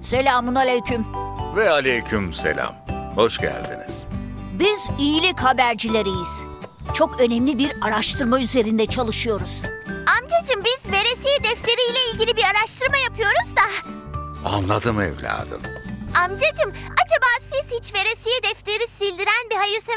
Selamun aleyküm. Ve aleyküm selam. Hoş geldiniz. Biz iyilik habercileriyiz. Çok önemli bir araştırma üzerinde çalışıyoruz. Amcacığım biz veresiye defteriyle ilgili bir araştırma yapıyoruz da. Anladım evladım. Amcacığım acaba siz hiç veresiye defteri sildiren bir hayırsever